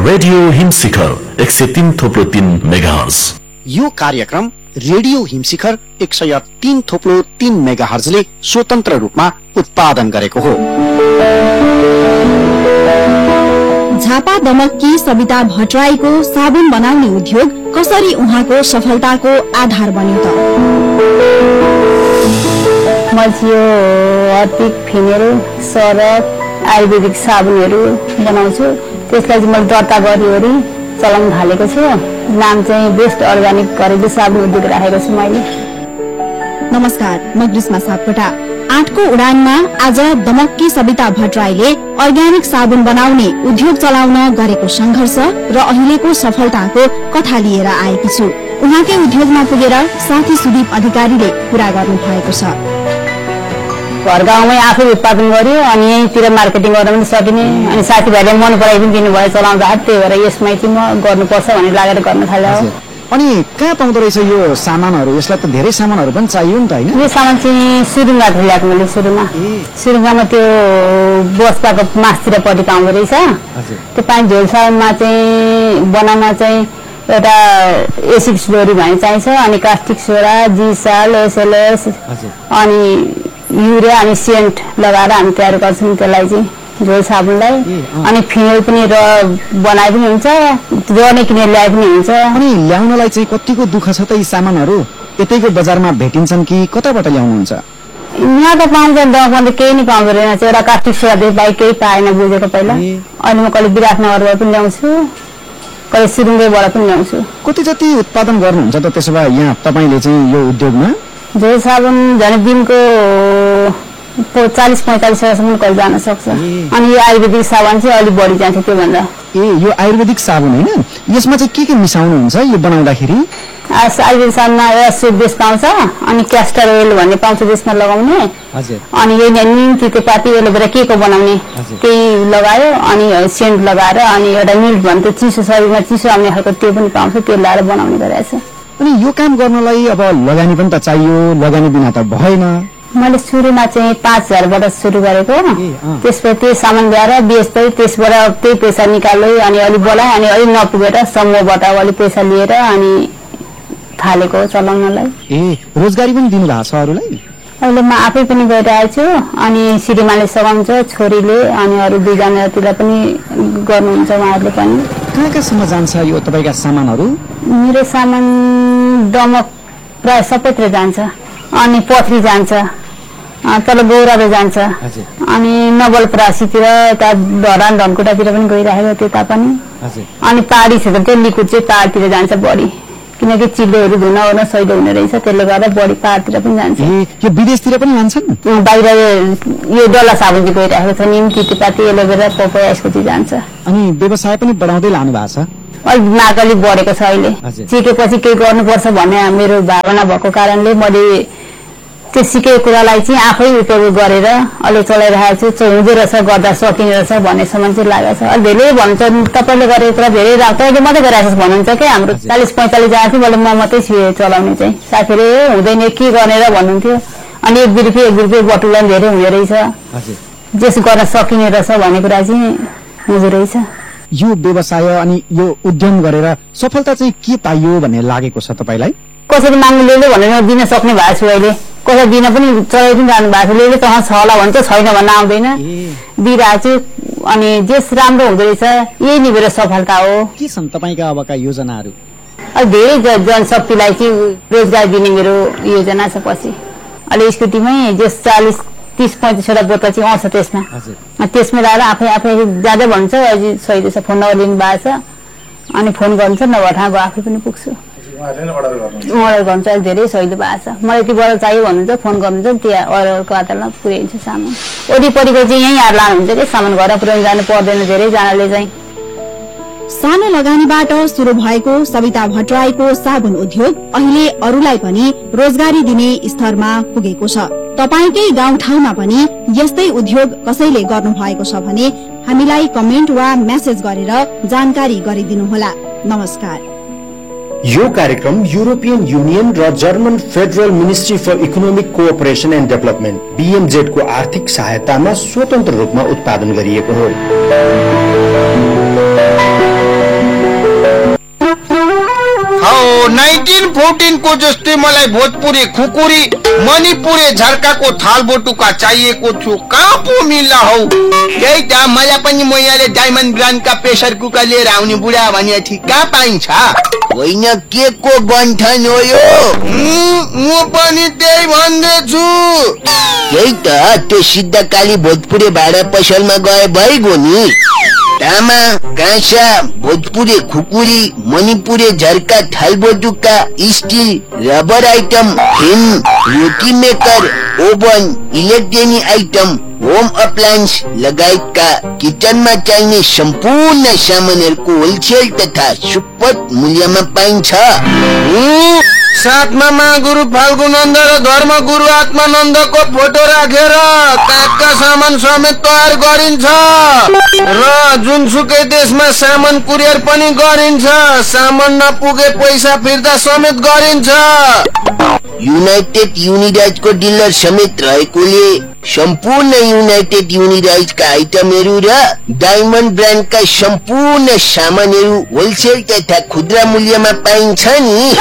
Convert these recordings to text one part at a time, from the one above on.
Radio Himshikhar 103.3 megahertz. यो कार्यक्रम radio Himshikhar 103.3 मेगाहर्जले स्वतन्त्र रूपमा उत्पादन गरेको हो। झापा दमककी सविता भट्टराईको साबुन बनाउने उद्योग कसरी उहाँको सफलताको आधार बन्यो त? मल्चियो, हर्पिक, फिनेल, सरफ, आयुर्वेदिक साबुनहरू बनाउँछु। त्यसलाई चाहिँ मैले दर्ता गरिवरी चलाउन थालेको छु। नाम चाहिँ बेस्ट अर्गानिक घरेलु साबुन उद्योग राखेको छु मैले। नमस्कार, म ग्रीष्मा सापकोटा। 8को उडानमा आज दमककी सविता भट्टराईले अर्ग्यानिक साबुन बनाउने उद्योग चलाउन गरेको संघर्ष र अहिलेको सफलताको कथा लिएर आएकी छु। उहाँकै उद्योगमा पुगेर साथी सुदीप अधिकारीले कुरा गर्नु भएको छ। घर गाउँमै आफै उत्पादन गर्यो अनि यहीँतिर मार्केटिङ गर्न पनि सकिने अनि साथीभाइले मन पराइ पनि दिनुभयो चलाउँदा। त्यही भएर यसमै चाहिँ म गर्नुपर्छ भनेर लागेर गर्न थाल्यो। अनि कहाँ पाउँदो रहेछ यो सामानहरू? यसलाई त धेरै सामानहरू पनि चाहियो नि त हैन? यो सामान चाहिँ सुरुङबाट ल्याएको मैले। सुरुङमा त्यो बस्पाको मासतिरपट्टि पाउँदो रहेछ। त्यो पानी झोल साबुनमा चाहिँ बनाउन चाहिँ एउटा एसिड स्लोरी भन्ने चाहिन्छ अनि कास्टिक सोडा, जिसाल, एसएलएस अनि युरिया अनि सेन्ट लगाएर हामी तयार गर्छौँ त्यसलाई चाहिँ झोल साबुनलाई। अनि फिनेल पनि बनाए पनि हुन्छ, रने किनेर ल्याए पनि हुन्छ। अनि ल्याउनलाई चाहिँ कतिको दुःख छ त? यी सामानहरू यतैको बजारमा भेटिन्छन् कि कताबाट ल्याउनुहुन्छ? यहाँ त पाउँछ, दमकमा त केही नै पाउँदो रहेछ। एउटा कास्टिक सोडा बाहेक केही पाएन बुझेको पहिला। अहिले म कहिले विराटनगरबाट पनि ल्याउँछु, कहिले सुरुङ्गैबाट पनि ल्याउँछु। कति जति उत्पादन गर्नुहुन्छ त त्यसो भए यहाँ तपाईँले चाहिँ यो उद्योगमा? झोल साबुन झन् दिनको 40-45 कहिले जान सक्छ। अनि यो आयुर्वेदिक साबुन चाहिँ अलिक बढी जान्छ त्योभन्दा। यो आयुर्वेदिक साबुन होइन? यसमा चाहिँ के मिसाउनुहुन्छ यो बनाउँदाखेरि? आयुर्वेदिक साबुनमा सुप बेस पाउँछ अनि क्यास्टर ओइल भन्ने पाउँछ त्यसमा लगाउने। अनि यही निम, तितेपाती, एलोभेरा के को बनाउने त्यही लगायो अनि सेन्ट लगाएर अनि एउटा मिल्क भन्छ चिसो शरीरमा चिसो आउने खालको त्यो पनि पाउँछ, त्यो लगाएर बनाउने गरेको छ। अनि यो काम गर्नलाई अब लगानी पनि त चाहियो, लगानी बिना त भएन। मैले सुरुमा चाहिँ 5000बाट सुरु गरेको। त्यसपछि त्यही सामान ल्याएर बेच्दै त्यसबाट त्यही पैसा निकाल्दै अनि अलिक बढाएँ अनि अलिक नपुगेर समूहबाट अलिक पैसा लिएर अनि थालेको चलाउनलाई। रोजगारी पनि दिनु भएको छ अरूलाई? अहिले म आफै पनि गइरहेको छु अनि श्रीमानले सघाउँछ, छोरीले अनि अरू 2जनातिर पनि गर्नुहुन्छ उहाँहरूले पनि। कहाँसम्म जान्छ यो तपाईँका सामानहरू? मेरो सामान दमक प्राय सबैतिर जान्छ अनि पथरी जान्छ, तल गौराले जान्छ अनि नवलपरासीतिर यता धरान धनकुटातिर पनि गइरहेको त्यता पनि। अनि पहाडी क्षेत्र चाहिँ लिकुड चाहिँ पहाडतिर जान्छ बढी, किनकि चिल्लोहरू धुन सहिलो हुने रहेछ त्यसले गर्दा बढी पहाडतिर पनि जान्छ। यो विदेशतिर पनि जान्छन्? बाहिर यो डल्ला साबुन चाहिँ गइरहेको छ, निम, तितेपाती, एलोभेरा, पपया यसको चाहिँ जान्छ। अनि व्यवसाय पनि बढाउँदै लानु भएको छ? अलिक माग अलिक बढेको छ अहिले। सिकेपछि केही गर्नुपर्छ भन्ने मेरो भावना भएको कारणले मैले त्यो सिकेको कुरालाई चाहिँ आफै उपयोग गरेर अहिले चलाइरहेको छु। हुँदो रहेछ, गर्दा सकिने रहेछ भन्नेसम्म चाहिँ लागेको छ। अहिले धेरै भन्छ तपाईँले गरेको कुरा धेरै तैँले मात्रै गरिरहेको छ भन्नुहुन्छ क्या। हाम्रो 40-45 जना थियो, मैले म मात्रै छु चलाउने चाहिँ। साथीले हुँदैन के गरेर भन्नुहुन्थ्यो अनि 1 रुपियाँ बटुला धेरै हुँदो रहेछ, जेस गर्न सकिने रहेछ भन्ने कुरा चाहिँ हुँदो रहेछ। यो व्यवसाय अनि यो उद्यम गरेर सफलता चाहिँ के पाइयो भन्ने लागेको छ तपाईँलाई? कसरी माग्नु ले भनेर दिन सक्ने भएको छु अहिले, कसरी दिन पनि चलाइ पनि जानु भएको छ। ले तँ छ होला भन्छ, छैन भन्न आउँदैन, दिइरहेको छु। अनि जेस राम्रो हुँदो रहेछ, यही नै मेरो सफलता हो। के छन् तपाईँका अबका योजनाहरू? धेरै जनशक्तिलाई चाहिँ रोजगार दिने मेरो योजना छ। पछि अहिले स्कुटीमै जेस 40-30-35 बोतल चाहिँ आउँछ त्यसमा लगाएर आफै जाँदै भन्छ। अहिले सही रहेछ, फोन नम्बर लिनु भएको छ अनि फोन गर्नुहुन्छ, नभए ठाउँ आफै पनि पुग्छु, अर्डर गर्नुहुन्छ। अहिले धेरै सहिलो भएको छ। मलाई यति बडा चाहियो भन्नुहुन्छ, फोन गर्नुहुन्छ, त्यहाँ अर्डरको आधारमा पुर्याइन्छ सामान। वरिपरिको चाहिँ यहीँ हार लानुहुन्छ कि सामान घर पुर्याउनु जानु पर्दैन धेरैजनाले चाहिँ। सानो लगानीबाट सुरु भएको सविता भट्टराईको साबुन उद्योग अहिले अरूलाई पनि रोजगारी दिने स्तरमा पुगेको छ। तपाईकै गाउँठाउँमा पनि यस्तै उद्योग कसैले गर्नु भएको छ भने हामीलाई कमेन्ट वा मेसेज गरेर जानकारी गरिदिनुहोला। नमस्कार। यो कार्यक्रम युरोपियन युनियन र German federal ministry for economic cooperation and development BMZ को आर्थिक सहायतामा स्वतन्त्र रूपमा उत्पादन गरिएको हो। 14 को जस्तै मलाई भोजपुरी खुकुरी मणिपुरी झर्काको थालबोटुका चाहिएको थियो। कहाँ पो मिल्ला हौ? त्यही त मलाई पनि म यहाँले डायमन्ड ब्रान्डका प्रेसर कुकर लिएर आउने बुढा भने थिए। कहाँ पाइन्छ? होइन के को गन्ठन हो यो? म पनि त्यही भन्दैछु। त्यही त त्यो सिद्धकाली भोजपुरी भाडा पसलमा गए भइगयो नि। तामा काँसा भोजपुरी खुकुरी Manipuri झर्का थालबोटुका still rubber item fan रोटी maker oven electronic item home appliance लगायतका किचनमा चाहिने सम्पूर्ण सामानहरूको होलसेल तथा सुपथ मूल्यमा पाइन्छ। साथमा महागुरु फाल्गुनन्द र धर्म गुरु आत्मानन्दको फोटो राखेर कागका सामान समेत तयार गरिन्छ र जुनसुकै देशमा सामान कुरियर पनि गरिन्छ। सामान नपुगे पैसा फिर्ता समेत गरिन्छ। युनाइटेड युनिराइजको डिलर समेत रहेकोले सम्पूर्ण युनाइटेड युनिराइजका आइटमहरू र डायमन्ड ब्रान्डका सम्पूर्ण सामानहरू होलसेल तथा खुद्रा मूल्यमा पाइन्छ नि।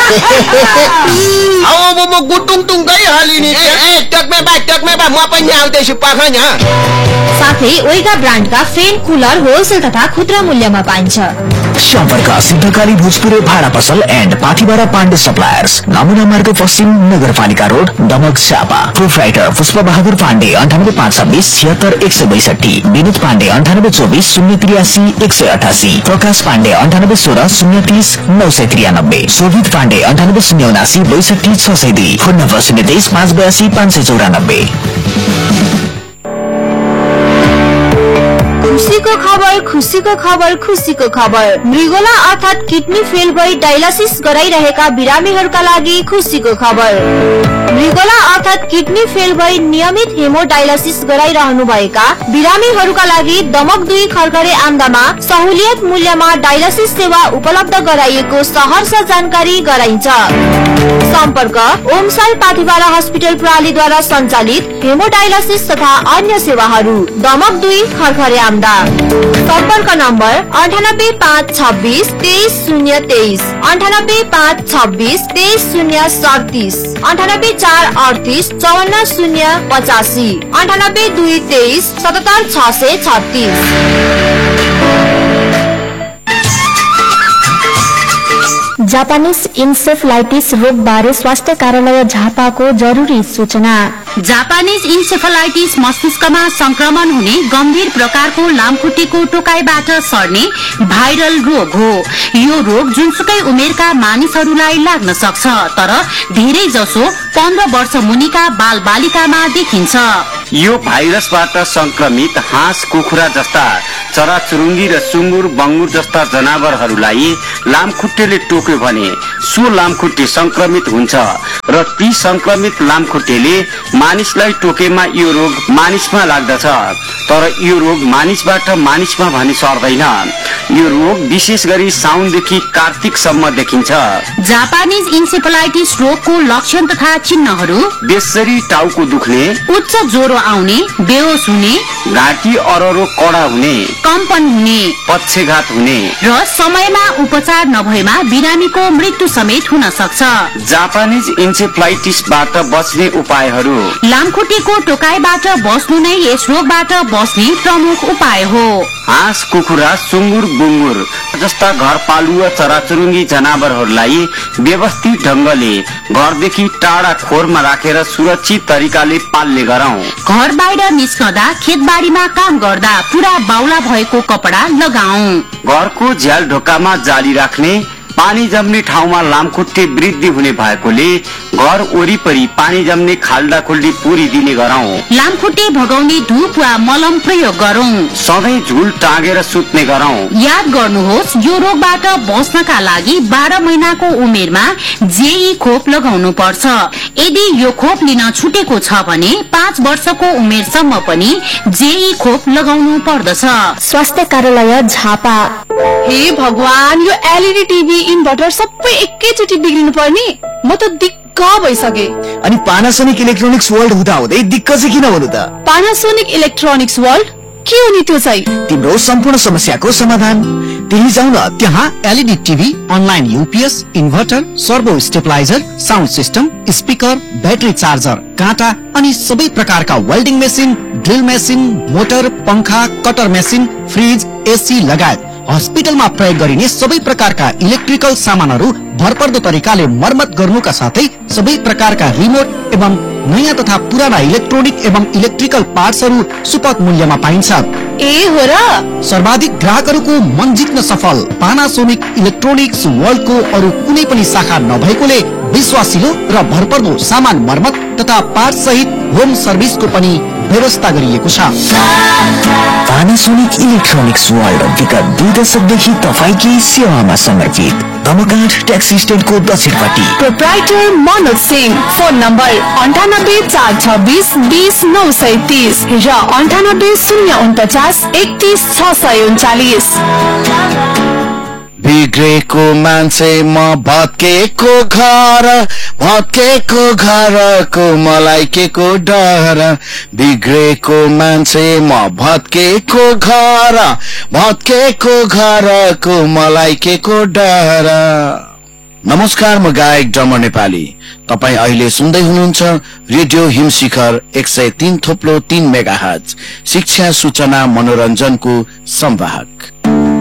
अब म गुटुङटुङ गइहालिने। टकमा बा म पनि आउँदैछु पखन। साथै ओइगा ब्रान्डका फेन कुलर होलसेल तथा खुद्रा मूल्यमा पाइन्छ। सम्पर्क सिद्धकाली भोजपुरी भाडा पसल एन्ड पाठीबारा पाण्डे सप्लायर्स, नमुना मार्ग पश्चिम नगरपालिका रोड दमक झापा। प्रोप्राइटर पुष्पबहादुर पाण्डे 9856 76 162, विनोद पाण्डे 9824 083 188, प्रकाश पाण्डे 9816 030 993, शोभित पाण्डे 9879 62 602, फोन नम्बर 023 582 594। खुसीको खबर मृगोला अर्थात किडनी फेल भई डायलासिस गराइरहेका बिरामीहरूका लागि खुसीको खबर। मृगोला अर्थात किडनी फेल भई नियमित हेमोडायलासिस गराइरहनु भएका बिरामीहरूका लागि दमक 2 खरखरे आम्दामा सहुलियत मूल्यमा डायलासिस सेवा उपलब्ध गराइएको सहर्ष जानकारी गराइन्छ। सम्पर्क ओम साई पाथिबारा हस्पिटल प्रणालीद्वारा सञ्चालित हेमोडायलासिस तथा अन्य सेवाहरू दमक 2 खरखरे आम्दा। सम्पर्क नम्बर 9856 23023, 9856 23037, 98438 54085, 98223 77636। जापानीज इन्सेफलाइटिस रोग बारे स्वास्थ्य कार्यालय झापाको जरुरी सूचना। जापानीज इन्सेफलाइटिस मस्तिष्कमा संक्रमण हुने गम्भीर प्रकारको लामखुट्टेको टोकाइबाट सर्ने भाइरल रोग हो। यो रोग जुनसुकै उमेरका मानिसहरूलाई लाग्न सक्छ, तर धेरै जसो 15 वर्ष मुनिका बाल बालिकामा देखिन्छ। यो भाइरसबाट संक्रमित हाँस कुखुरा जस्ता चराचुरुङ्गी र सुँगुर बङ्गुर जस्ता जनावरहरूलाई लामखुट्टेले टोक्यो भने सो लामखुट्टे संक्रमित हुन्छ र ती संक्रमित लामखुट्टेले मानिसलाई टोकेमा यो रोग मानिसमा लाग्दछ, तर यो रोग मानिसबाट मानिसमा भने सर्दैन। यो रोग विशेष गरी साउनदेखि कार्तिकसम्म देखिन्छ। जापानीज इन्सेफलाइटिस रोगको लक्षण तथा चिन्हहरू: बेसरी टाउको दुख्ने, उच्च ज्वरो आउने, बेहोस हुने, घाँटी अररो कडा हुने, कम्पन हुने, पक्षघात हुने र समयमा उपचार नभएमा बिरामीको मृत्यु समेत हुन सक्छ। जापानीज इन्सेफलाइटिसबाट बच्ने उपायहरू: लामखुट्टेको टोकाइबाट बस्नु नै यस रोगबाट बस्ने प्रमुख उपाय हो। हाँस कुखुरा सुँगुर बुङ्गुर जस्ता घरपालुवा चराचुरुङ्गी जनावरहरूलाई व्यवस्थित ढंगले घरदेखि टाढा खोरमा राखेर सुरक्षित तरिकाले पाल्ने गरौं। घर बाहिर निस्कँदा खेतबारीमा काम गर्दा पूरा बाउला भएको कपडा लगाऊ। घरको झ्याल ढोकामा जाली राख्ने, पानी जम्ने ठाउँमा लामखुट्टे वृद्धि हुने भएकोले घर वरिपरि पानी जम्ने खाल्डा खुल्डी पुरिदिने गरौं। लामखुट्टे भगाउने धूप वा मलम प्रयोग गरौं। सधैँ झुल टाँगेर सुत्ने गरौं। याद गर्नुहोस्, यो रोगबाट बच्नका लागि 12 महिनाको उमेरमा जेई खोप लगाउनु पर्छ। यदि यो खोप लिन छुटेको छ भने 5 वर्षको उमेरसम्म पनि जेई खोप लगाउनु पर्दछ। स्वास्थ्य कार्यालय झापा। हे भगवान, यो एलईडी टिभी इन्भर्टर सबै एकैचोटि बिग्रिनु पर्ने? म त दिक्क भइसके। अनि पानासोनिक इलेक्ट्रोनिक्स वर्ल्ड हुँदा हुँदै दिक्क चाहिँ किन हुनु त? पानासोनिक इलेक्ट्रोनिक्स वर्ल्ड के हो नि त्यो चाहिँ? तिम्रो सम्पूर्ण समस्याको समाधान त्यही जाउँ न। त्यहाँ LED TV, online UPS, inverter, servo stabiliser, sound system, speaker, battery charger, काँटा अनि सबै प्रकारका welding machine, drill machine, motor, पंखा, कटर मेसिन, फ्रिज, एसी लगायत हस्पिटलमा प्रयोग गरिने सबै प्रकारका इलेक्ट्रिकल सामानहरू भरपर्दो तरिकाले मर्मत गर्नुका साथै सबै प्रकारका रिमोट एवं नयाँ तथा पुराना इलेक्ट्रोनिक एवं इलेक्ट्रिकल पार्ट्सहरू सुपथ मूल्यमा पाइन्छ। ए हो र? सर्वाधिक ग्राहकहरूको मन जित्न सफल पानासोनिक इलेक्ट्रोनिक्स वर्ल्डको अरू कुनै पनि शाखा नभएकोले विश्वासिलो र भरपर्दो सामान मर्मत तथा पार्ट सहित होम सर्भिसको पनि व्यवस्था गरिएको छ। पानासोनिक इलेक्ट्रोनिक्स वर्ल्ड विगत 2 दशकदेखि तपाईकै सेवामा समर्पित धमकाट taxi स्ट्यान्डको दक्षिणपट्टि। Proprietor Manoj Singh, phone number 9846200930 र 9809431639। बिग्रेको मान्छे म भत्केको घरको मलाई के को डर। बिग्रेको मान्छे म भत्केको घरको मलाई के को डर। नमस्कार, म गायक ड्रमर नेपाली। तपाईँ अहिले सुन्दै हुनुहुन्छ रेडियो हिमशिखर 103.3 मेगाहर्ज, शिक्षा सूचना मनोरञ्जनको संवाहक।